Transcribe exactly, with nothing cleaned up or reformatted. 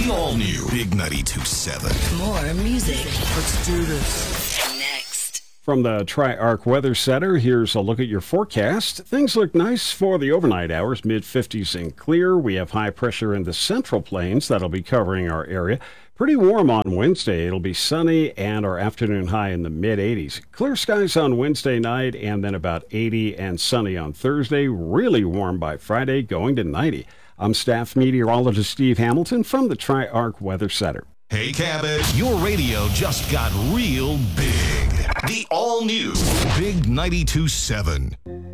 The all-new Big ninety-two point seven. More music. Let's do this. Next. From the Tri-Arc Weather Center, here's a look at your forecast. Things look nice for the overnight hours, mid fifties and clear. We have high pressure in the central plains that'll be covering our area. Pretty warm on Wednesday. It'll be sunny and our afternoon high in the mid eighties. Clear skies on Wednesday night and then about eighty and sunny on Thursday. Really warm by Friday, going to ninety. I'm staff meteorologist Steve Hamilton from the Tri-Arc Weather Center. Hey, Cabot, your radio just got real big. The all-new Big ninety-two point seven.